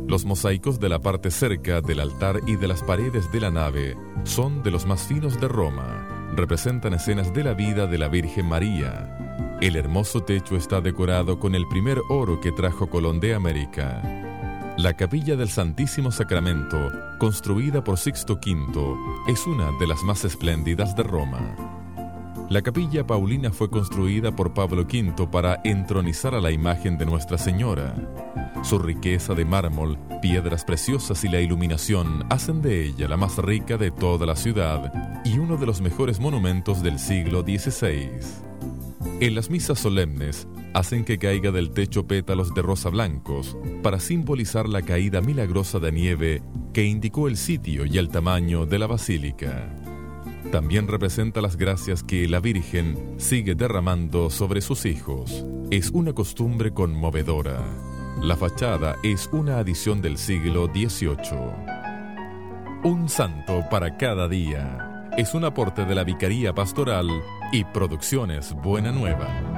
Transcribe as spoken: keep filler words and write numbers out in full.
Los mosaicos de la parte cerca del altar y de las paredes de la nave son de los más finos de Roma. Representan escenas de la vida de la Virgen María. El hermoso techo está decorado con el primer oro que trajo Colón de América. La capilla del Santísimo Sacramento, construida por Sixto quinto, es una de las más espléndidas de Roma. La capilla Paulina fue construida por Pablo quinto para entronizar a la imagen de Nuestra Señora. Su riqueza de mármol, piedras preciosas y la iluminación hacen de ella la más rica de toda la ciudad y uno de los mejores monumentos del siglo dieciséis. En las misas solemnes, hacen que caiga del techo pétalos de rosa blancos para simbolizar la caída milagrosa de nieve que indicó el sitio y el tamaño de la basílica. También representa las gracias que la Virgen sigue derramando sobre sus hijos. Es una costumbre conmovedora. La fachada es una adición del siglo dieciocho. Un santo para cada día. Es un aporte de la Vicaría Pastoral y Producciones Buena Nueva.